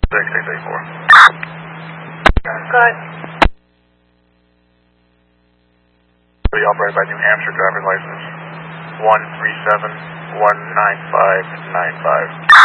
6884. Go ahead. We operate by New Hampshire driver's license 137-19595.